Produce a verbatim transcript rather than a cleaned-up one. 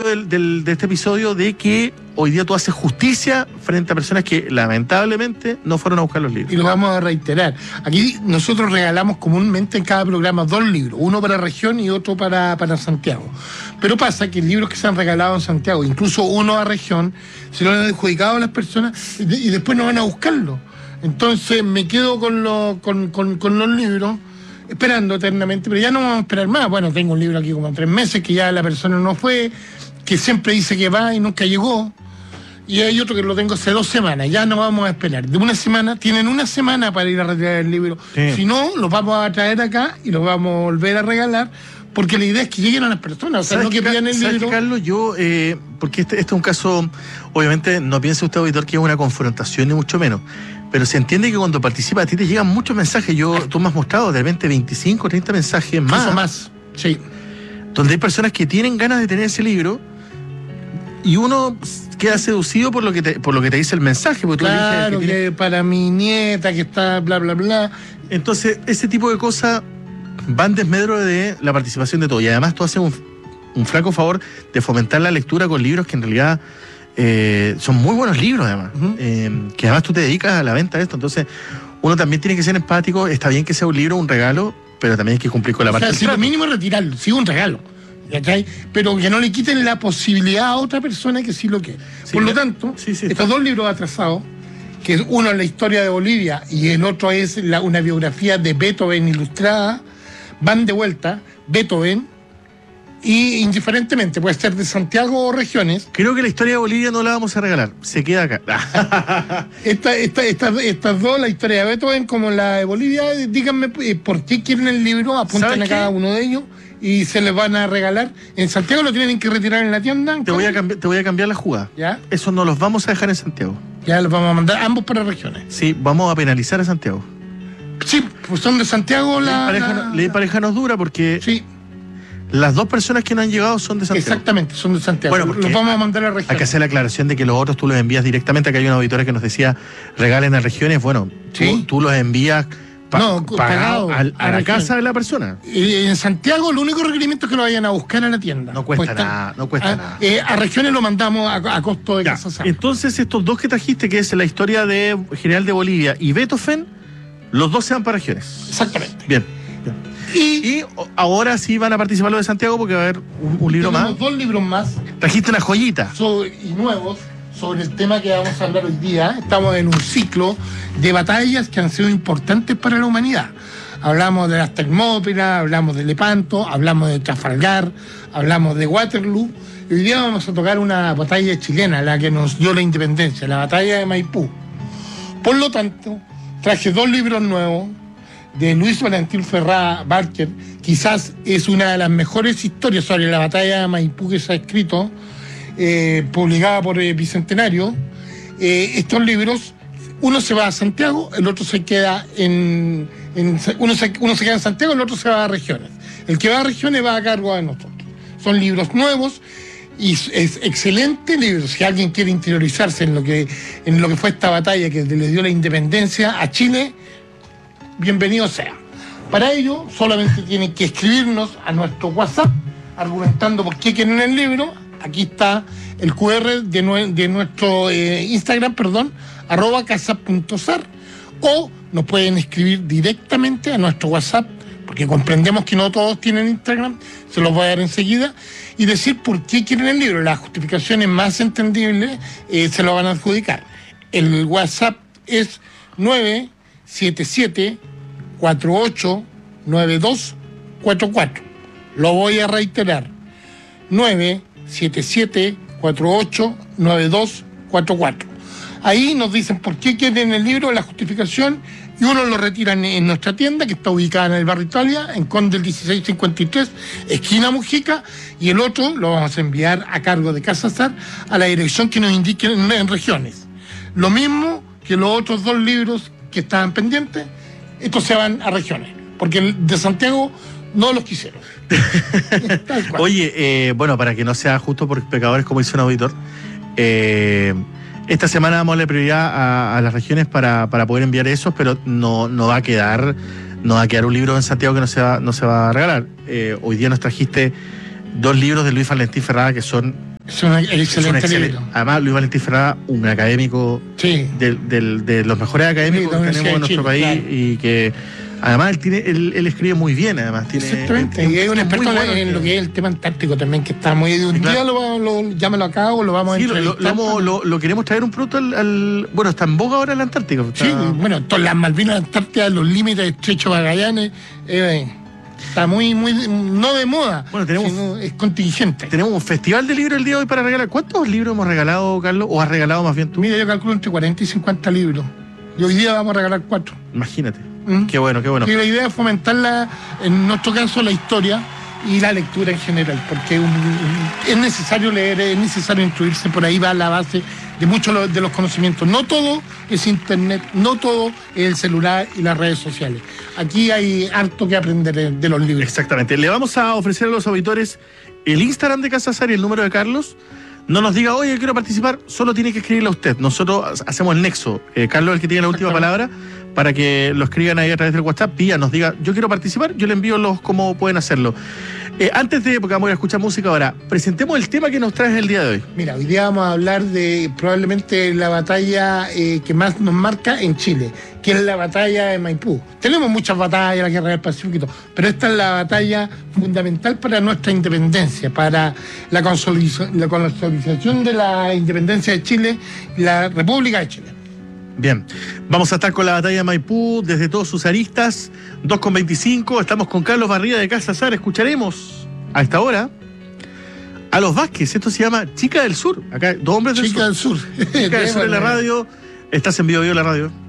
del, del, de este episodio de que hoy día tú haces justicia frente a personas que lamentablemente no fueron a buscar los libros. Y lo vamos a reiterar. Aquí nosotros regalamos comúnmente en cada programa dos libros, uno para región y otro para, para Santiago. Pero pasa que libros que se han regalado en Santiago, incluso uno a región, se lo han adjudicado a las personas y, de, y después no van a buscarlo. Entonces me quedo con, lo, con, con, con los libros esperando eternamente, pero ya no vamos a esperar más. Bueno, tengo un libro aquí como tres meses que ya la persona no fue, que siempre dice que va y nunca llegó. Y hay otro que lo tengo hace dos semanas, ya no vamos a esperar. De una semana, tienen una semana para ir a retirar el libro. Sí. Si no, los vamos a traer acá y los vamos a volver a regalar, porque la idea es que lleguen a las personas, o sea, no que pidan el libro. ¿Sabes, Carlos? Yo, eh, porque este, este es un caso, obviamente, no piense usted, auditor, que es una confrontación, ni mucho menos. Pero se entiende que cuando participa a ti te llegan muchos mensajes. Yo, tú me has mostrado de repente veinticinco, treinta mensajes más. Eso más, sí. Donde hay personas que tienen ganas de tener ese libro y uno queda seducido por lo que te, por lo que te dice el mensaje. Porque claro, tú que, tiene... que para mi nieta que está bla, bla, bla. Entonces, ese tipo de cosas van desmedro de la participación de todos. Y además tú haces un, un flaco favor de fomentar la lectura con libros que en realidad... Eh, son muy buenos libros además, uh-huh. eh, que además tú te dedicas a la venta de esto, entonces uno también tiene que ser empático. Está bien que sea un libro, un regalo, pero también hay que cumplir con la o parte sea, del si lo mínimo es retirarlo, sí, un regalo, ¿okay? Pero que no le quiten la posibilidad a otra persona que sí lo quiere. Sí, por lo tanto, sí, sí, estos dos libros atrasados, que uno es la historia de Bolivia y el otro es la, una biografía de Beethoven ilustrada, van de vuelta. Beethoven, y indiferentemente, puede ser de Santiago o regiones. Creo que la historia de Bolivia no la vamos a regalar, se queda acá. esta, esta, esta, estas dos, la historia de Beethoven como la de Bolivia, díganme por qué quieren el libro, apuntan a cada uno de ellos y se les van a regalar. En Santiago lo tienen que retirar en la tienda. Te voy a, cambi- te voy a cambiar la jugada. ¿Ya? Eso no los vamos a dejar en Santiago. Ya los vamos a mandar ambos para regiones. Sí, vamos a penalizar a Santiago. Sí, pues son de Santiago la... Ley pareja, la... ley pareja nos dura porque... Sí. Las dos personas que no han llegado son de Santiago. Exactamente, son de Santiago. Bueno, los vamos a mandar a regiones. Hay que hacer la aclaración de que los otros tú los envías directamente. Acá hay una auditora que nos decía, regalen a regiones. Bueno, ¿sí? tú, tú los envías pa- no, pagado, pagado a, a, a la casa de la persona. Y en Santiago, el único requerimiento es que lo vayan a buscar a la tienda. No cuesta pues nada, no cuesta a, nada. Eh, a regiones lo mandamos a, a costo de casa. Entonces, estos dos que trajiste, que es la historia de General de Bolivia y Beethoven, los dos se van para regiones. Exactamente. Bien. Y, y ahora sí van a participar los de Santiago porque va a haber un, un libro más. Tenemos dos libros más. Trajiste una joyita. Sobre, y nuevos sobre el tema que vamos a hablar hoy día. Estamos en un ciclo de batallas que han sido importantes para la humanidad. Hablamos de las Termópilas, hablamos de Lepanto, hablamos de Trafalgar, hablamos de Waterloo. Y hoy día vamos a tocar una batalla chilena, la que nos dio la independencia, la batalla de Maipú. Por lo tanto, traje dos libros nuevos de Luis Valentín Ferrá Barker. Quizás es una de las mejores historias sobre la batalla de Maipú que se ha escrito, eh, publicada por eh, Bicentenario. Eh, estos libros, uno se va a Santiago, el otro se queda en... en uno, se, uno se queda en Santiago, el otro se va a regiones. El que va a regiones va a cargo de nosotros. Son libros nuevos y es excelente libro. Si alguien quiere interiorizarse en lo que, en lo que fue esta batalla que le dio la independencia a Chile, bienvenido sea. Para ello, solamente tienen que escribirnos a nuestro WhatsApp, argumentando por qué quieren el libro. Aquí está el cu erre de, nue- de nuestro eh, Instagram, perdón, arroba casa.sar, o nos pueden escribir directamente a nuestro WhatsApp, porque comprendemos que no todos tienen Instagram, se los voy a dar enseguida, y decir por qué quieren el libro. Las justificaciones más entendibles eh, se lo van a adjudicar. El WhatsApp es nueve siete siete cuatro ocho nueve dos cuatro cuatro. Lo voy a reiterar. nueve siete siete cuatro ocho nueve dos cuatro cuatro. Ahí nos dicen por qué quieren el libro, la justificación, y uno lo retiran en nuestra tienda, que está ubicada en el barrio Italia, en Conde el dieciséis cincuenta y tres, esquina Mujica, y el otro lo vamos a enviar a cargo de Casa Sar a la dirección que nos indiquen en, en regiones. Lo mismo que los otros dos libros que estaban pendientes, estos se van a regiones, porque de Santiago no los quisieron. Oye, eh, bueno, para que no sea justo por pecadores, como dice un auditor, eh, esta semana vamos a darle prioridad a, a las regiones para, para poder enviar esos, pero no, no va a quedar no va a quedar un libro en Santiago que no se va, no se va a regalar. Eh, hoy día nos trajiste dos libros de Luis Valentín Ferrá que son Es un excelente, Es un excelente libro. Además, Luis Valentín Ferrada, un académico Sí. del, del, de los mejores académicos Sí, que tenemos en nuestro Chile, país claro. y que además él tiene él, él escribe muy bien, además tiene Exactamente, es- y es un es experto muy bueno en lo que es el tema antártico también, que está muy... Un claro. día lo, lo, llámalo acá o lo vamos a Sí, lo, lo, entrevistar. lo vamos- lo- lo queremos traer un pronto al, al- bueno, está en boga ahora el Antártico. Está- Sí, bueno, todas las Malvinas, Antártida, los límites de Estrecho Magallanes, eh, está muy, muy, no de moda, Bueno, tenemos- sino es contingente. Tenemos un festival de libros el día de hoy para regalar. ¿Cuántos libros hemos regalado, Carlos? ¿O has regalado más bien tú? Mira, yo calculo entre cuarenta y cincuenta libros. Y hoy día vamos a regalar cuatro. Imagínate. ¿Mm? Qué bueno, qué bueno. Y la idea es fomentarla, en nuestro caso, la historia y la lectura en general, porque un- un- es necesario leer, es necesario instruirse, por ahí va la base de muchos lo- de los conocimientos. No todo es internet, no todo es el celular y las redes sociales. Aquí hay harto que aprender de, de los libros. Exactamente. Le vamos a ofrecer a los auditores el Instagram de Casa Azar y el número de Carlos. No nos diga, oye, quiero participar, solo tiene que escribirle a usted. Nosotros hacemos el nexo. Eh, Carlos es el que tiene la última palabra para que lo escriban ahí a través del WhatsApp. Pía, nos diga, yo quiero participar, yo le envío los cómo pueden hacerlo. Eh, antes de, porque vamos a ir a escuchar música ahora, presentemos el tema que nos traes el día de hoy. Mira, hoy día vamos a hablar de probablemente la batalla eh, que más nos marca en Chile, que es la batalla de Maipú. Tenemos muchas batallas, la guerra del Pacífico y todo, pero esta es la batalla fundamental para nuestra independencia, para la, consolidación- la consolidación de la independencia de Chile, la República de Chile. Bien, vamos a estar con la batalla de Maipú desde todos sus aristas, dos con veinticinco, estamos con Carlos Barría de Casa Azar, escucharemos a esta hora a los Vázquez, esto se llama Chica del Sur, acá dos hombres del Chica sur. del Sur. Chica del Sur en la radio, estás en Vivo Vivo la radio.